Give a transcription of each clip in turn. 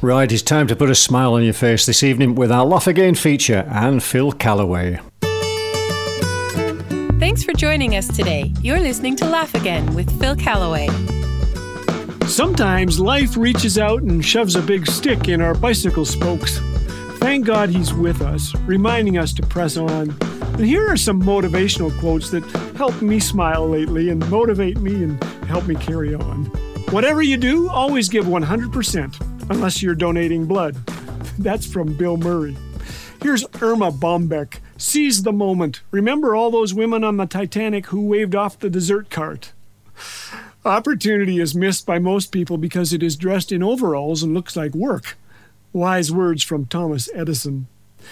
Right, it's time to put a smile on your face this evening with our Laugh Again feature and Phil Callaway. Thanks for joining us today. You're listening to Laugh Again with Phil Callaway. Sometimes life reaches out and shoves a big stick in our bicycle spokes. Thank God he's with us, reminding us to press on. And here are some motivational quotes that help me smile lately and motivate me and help me carry on. Whatever you do, always give 100%, unless you're donating blood. That's from Bill Murray. Here's Irma Bombeck. Seize the moment. Remember all those women on the Titanic who waved off the dessert cart. Opportunity is missed by most people because it is dressed in overalls and looks like work. Wise words from Thomas Edison.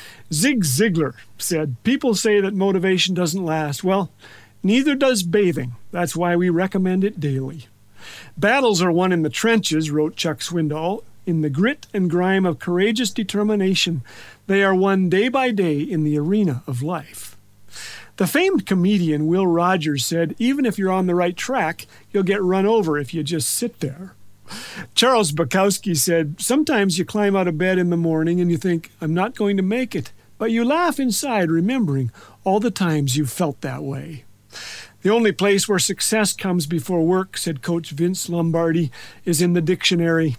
Zig Ziglar said, people say that motivation doesn't last. Well, neither does bathing. That's why we recommend it daily. Battles are won in the trenches, wrote Chuck Swindoll, in the grit and grime of courageous determination. They are won day by day in the arena of life. The famed comedian Will Rogers said, even if you're on the right track, you'll get run over if you just sit there. Charles Bukowski said, sometimes you climb out of bed in the morning and you think, I'm not going to make it, but you laugh inside remembering all the times you've felt that way. The only place where success comes before work, said Coach Vince Lombardi, is in the dictionary.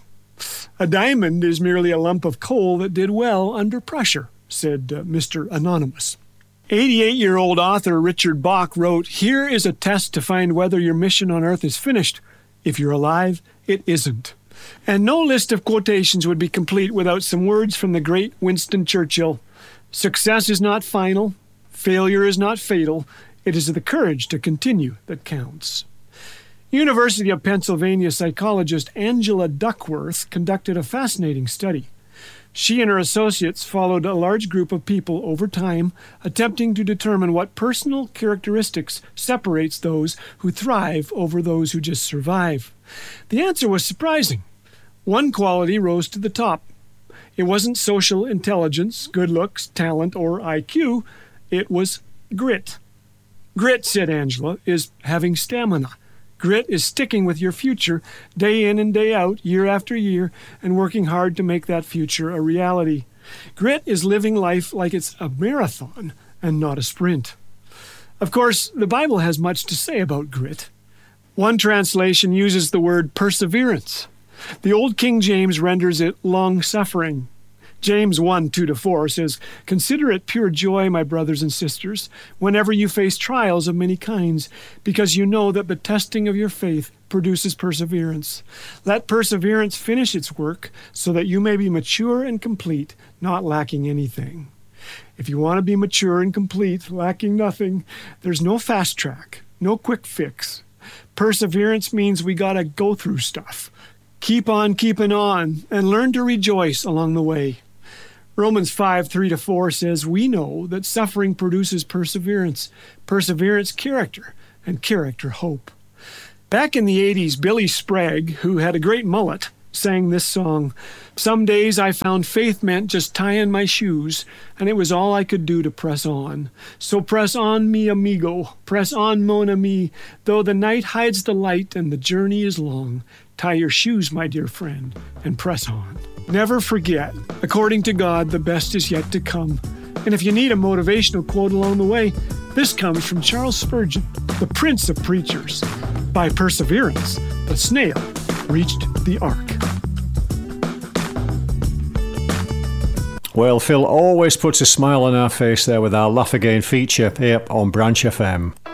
A diamond is merely a lump of coal that did well under pressure, said Mr. Anonymous. 88-year-old author Richard Bach wrote, here is a test to find whether your mission on earth is finished. If you're alive, it isn't. And no list of quotations would be complete without some words from the great Winston Churchill. Success is not final. Failure is not fatal. It is the courage to continue that counts. University of Pennsylvania psychologist Angela Duckworth conducted a fascinating study. She and her associates followed a large group of people over time, attempting to determine what personal characteristics separates those who thrive over those who just survive. The answer was surprising. One quality rose to the top. It wasn't social intelligence, good looks, talent, or IQ. It was grit. Grit, said Angela, is having stamina. Grit is sticking with your future day in and day out, year after year, and working hard to make that future a reality. Grit is living life like it's a marathon and not a sprint. Of course, the Bible has much to say about grit. One translation uses the word perseverance. The Old King James renders it long-suffering. James 1:2-4 says, consider it pure joy, my brothers and sisters, whenever you face trials of many kinds, because you know that the testing of your faith produces perseverance. Let perseverance finish its work, so that you may be mature and complete, not lacking anything. If you want to be mature and complete, lacking nothing, there's no fast track, no quick fix. Perseverance means we got to go through stuff. Keep on keeping on, and learn to rejoice along the way. Romans 5:3-4 says, we know that suffering produces perseverance, perseverance character, and character hope. Back in the 80s, Billy Sprague, who had a great mullet, sang this song. Some days I found faith meant just tying my shoes, and it was all I could do to press on. So press on, mi amigo, press on, mon ami, though the night hides the light and the journey is long. Tie your shoes, my dear friend, and press on. Never forget, according to God, the best is yet to come. And if you need a motivational quote along the way, this comes from Charles Spurgeon, the Prince of Preachers. By perseverance, the snail reached the ark. Well, Phil always puts a smile on our face there with our Laugh Again feature here on Branch FM.